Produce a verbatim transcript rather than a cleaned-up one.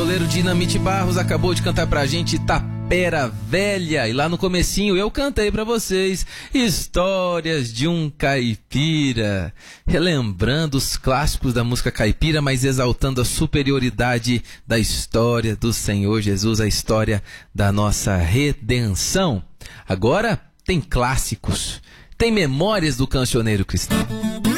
goleiro Dinamite Barros acabou de cantar pra gente Tapera Velha. E lá no comecinho eu cantei pra vocês Histórias de um Caipira, relembrando os clássicos da música caipira, mas exaltando a superioridade da história do Senhor Jesus, a história da nossa redenção. Agora tem clássicos, tem memórias do cancioneiro cristão.